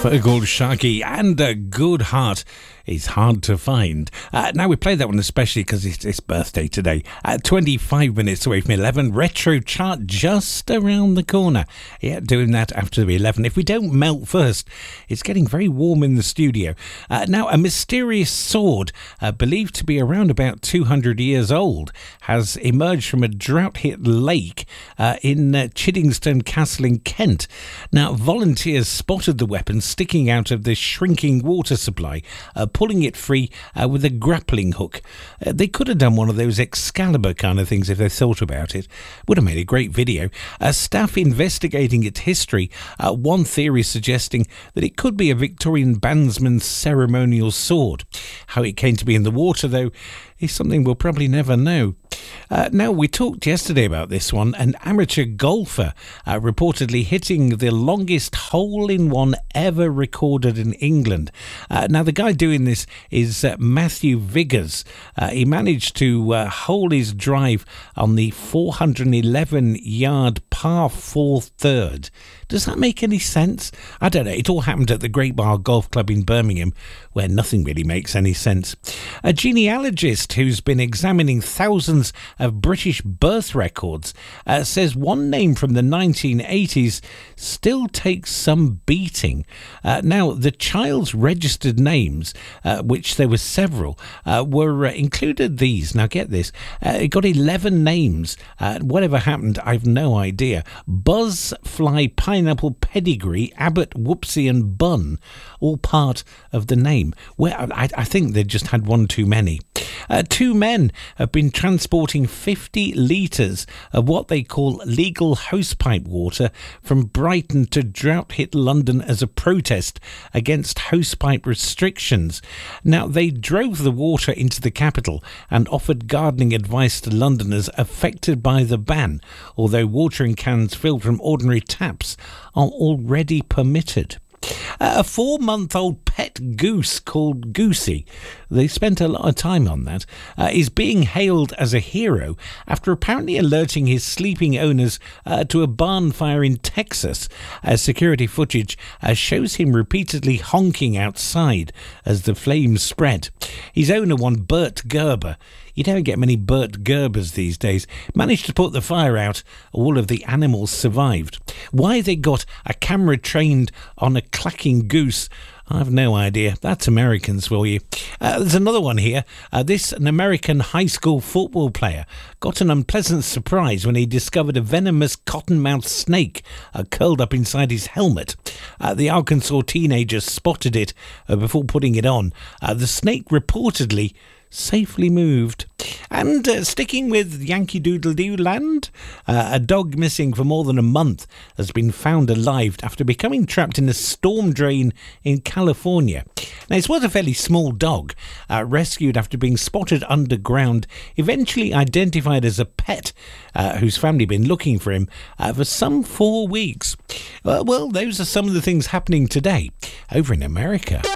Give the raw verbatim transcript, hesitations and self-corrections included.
Fergal Sharkey and a good heart is hard to find. Uh, now, we played that one especially because it's its birthday today. At twenty-five minutes away from eleven, retro chart just around the corner. Yeah, doing that after the eleven. If we don't melt first, it's getting very warm in the studio. Uh, now, a mysterious sword, uh, believed to be around about two hundred years old, has emerged from a drought-hit lake uh, in uh, Chiddingstone Castle in Kent. Now, volunteers spotted the weapon sticking out of the shrinking water supply, uh, pulling it free uh, with a grappling hook. Uh, they could have done one of those Excalibur kind of things if they thought about it. Would have made a great video. Uh, staff investigating its history, uh, one theory suggesting that it could be a Victorian bandsman's ceremonial sword. How it came to be in the water, though, is something we'll probably never know. Uh, now, we talked yesterday about this one. An amateur golfer uh, reportedly hitting the longest hole-in-one ever recorded in England. Uh, now, the guy doing this is uh, Matthew Viggers. Uh, he managed to uh, hole his drive on the four hundred eleven yard par four third. Does that make any sense? I don't know. It all happened at the Great Bar Golf Club in Birmingham, where nothing really makes any sense. A genealogist who's been examining thousands of British birth records uh, says one name from the nineteen eighties still takes some beating. Uh, now, the child's registered names, uh, which there were several, uh, were uh, included these. Now, get this. Uh, it got eleven names. Uh, whatever happened, I've no idea. Buzz, Fly, Pineapple, Pedigree, Abbott, Whoopsie and Bun, all part of the name. Well, I, I think they just had one too many. Uh, two men have been transporting fifty litres of what they call legal hosepipe water from Brighton to drought-hit London as a protest against hosepipe restrictions. Now, they drove the water into the capital and offered gardening advice to Londoners affected by the ban, although watering cans filled from ordinary taps are already permitted. Uh, a four-month-old pet goose called Goosey, they spent a lot of time on that, uh, is being hailed as a hero after apparently alerting his sleeping owners uh, to a barn fire in Texas. Uh, security footage uh, shows him repeatedly honking outside as the flames spread. His owner, one Bert Gerber, you don't get many Bert Gerbers these days, managed to put the fire out. All of the animals survived. Why they got a camera trained on a clacking goose, I've no idea. That's Americans for you. Uh, there's another one here. Uh, this, an American high school football player, got an unpleasant surprise when he discovered a venomous cottonmouth snake uh, curled up inside his helmet. Uh, the Arkansas teenager spotted it uh, before putting it on. Uh, the snake reportedly safely moved. And uh, sticking with Yankee Doodle Doo land, uh, a dog missing for more than a month has been found alive after becoming trapped in a storm drain in California. Now, it was a fairly small dog, uh, rescued after being spotted underground, eventually identified as a pet, uh, whose family had been looking for him uh, for some four weeks. Uh, well, those are some of the things happening today over in America.